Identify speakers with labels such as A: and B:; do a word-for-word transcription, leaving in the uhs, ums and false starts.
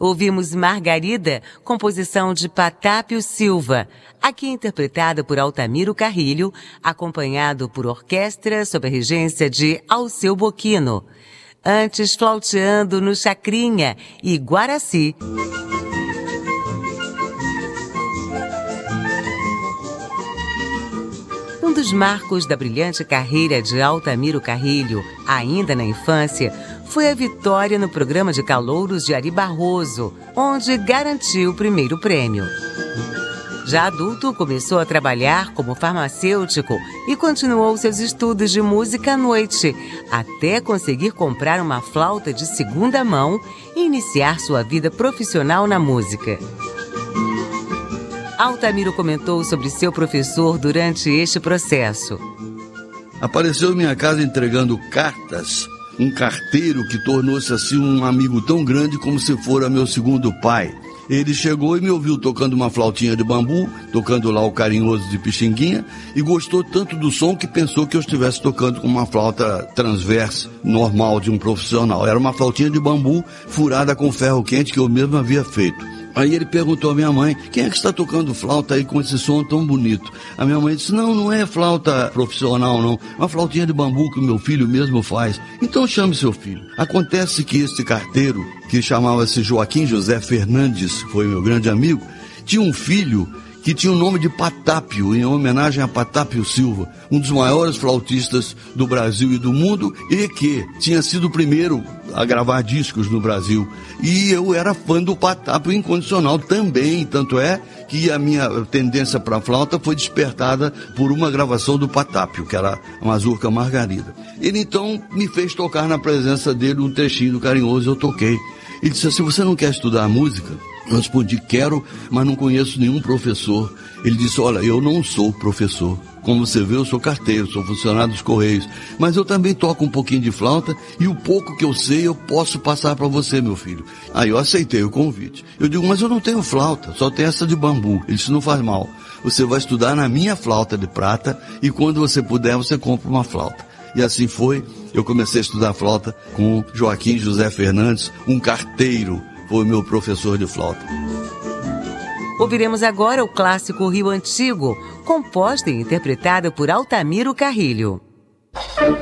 A: Ouvimos Margarida, composição de Patápio Silva, aqui interpretada por Altamiro Carrilho, acompanhado por orquestra sob a regência de Alceu Bocchino. Antes, Flauteando no Chacrinha e Guaraci. Um dos marcos da brilhante carreira de Altamiro Carrilho, ainda na infância, foi a vitória no programa de calouros de Ari Barroso, onde garantiu o primeiro prêmio. Já adulto, começou a trabalhar como farmacêutico e continuou seus estudos de música à noite, até conseguir comprar uma flauta de segunda mão e iniciar sua vida profissional na música. Altamiro comentou sobre seu professor durante este processo.
B: Apareceu em minha casa entregando cartas, um carteiro que tornou-se assim um amigo tão grande como se fora meu segundo pai. Ele chegou e me ouviu tocando uma flautinha de bambu, tocando lá o Carinhoso de Pixinguinha, e gostou tanto do som que pensou que eu estivesse tocando com uma flauta transversa, normal de um profissional. Era uma flautinha de bambu furada com ferro quente que eu mesmo havia feito. Aí ele perguntou à minha mãe, quem é que está tocando flauta aí com esse som tão bonito? A minha mãe disse, não, não é flauta profissional não, é uma flautinha de bambu que o meu filho mesmo faz. Então chame seu filho. Acontece que este carteiro, que chamava-se Joaquim José Fernandes, foi meu grande amigo, tinha um filho que tinha o nome de Patápio, em homenagem a Patápio Silva, um dos maiores flautistas do Brasil e do mundo, e que tinha sido o primeiro a gravar discos no Brasil. E eu era fã do Patápio incondicional também, tanto é que a minha tendência para a flauta foi despertada por uma gravação do Patápio, que era a Mazurca Margarida. Ele então me fez tocar na presença dele um trechinho do Carinhoso, eu toquei. Ele disse assim, você não quer estudar música? Eu respondi, quero, mas não conheço nenhum professor. Ele disse, olha, eu não sou professor. Como você vê, eu sou carteiro, sou funcionário dos Correios. Mas eu também toco um pouquinho de flauta e o pouco que eu sei eu posso passar para você, meu filho. Aí eu aceitei o convite. Eu digo, mas eu não tenho flauta, só tenho essa de bambu. Ele disse, não faz mal. Você vai estudar na minha flauta de prata e quando você puder, você compra uma flauta. E assim foi, eu comecei a estudar flauta com Joaquim José Fernandes, um carteiro. Foi meu professor de flauta.
A: Ouviremos agora o clássico Rio Antigo, composta e interpretada por Altamiro Carrilho.